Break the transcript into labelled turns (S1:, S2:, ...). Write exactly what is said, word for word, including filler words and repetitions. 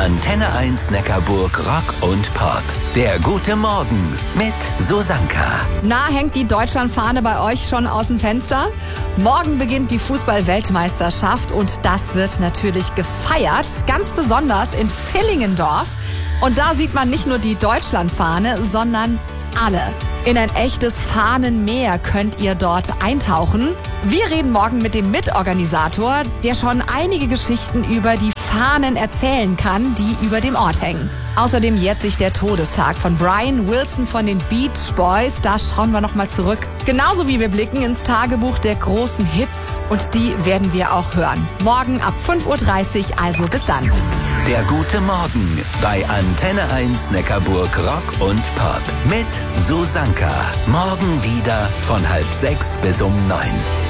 S1: Antenne eins Neckarburg Rock und Pop. Der gute Morgen mit Susanka.
S2: Na, hängt die Deutschlandfahne bei euch schon aus dem Fenster? Morgen beginnt die Fußball-Weltmeisterschaft und das wird natürlich gefeiert, ganz besonders in Villingendorf. Und da sieht man nicht nur die Deutschlandfahne, sondern alle. In ein echtes Fahnenmeer könnt ihr dort eintauchen. Wir reden morgen mit dem Mitorganisator, der schon einige Geschichten über die Fahnen erzählen kann, die über dem Ort hängen. Außerdem jährt sich der Todestag von Brian Wilson von den Beach Boys. Da schauen wir nochmal zurück. Genauso wie wir blicken ins Tagebuch der großen Hits. Und die werden wir auch hören. Morgen ab fünf Uhr dreißig, also bis dann.
S1: Der gute Morgen bei Antenne eins Neckarburg Rock und Pop mit Susanka. Morgen wieder von halb sechs bis um neun.